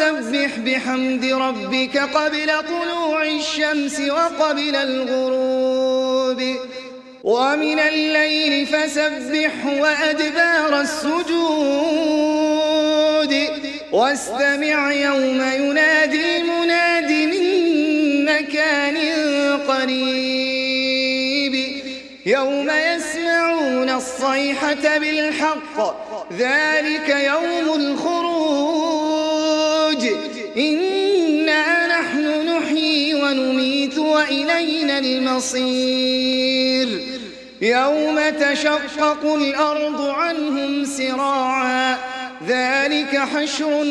وسبح بحمد ربك قبل طلوع الشمس وقبل الغروب ومن الليل فسبح وأدبار السجود واستمع يوم ينادي المناد من مكان قريب يوم يسمعون الصيحة بالحق ذلك يوم الخروج إنا نحن نحيي ونميت وإلينا المصير يوم تشقق الأرض عنهم سراعا ذلك حشر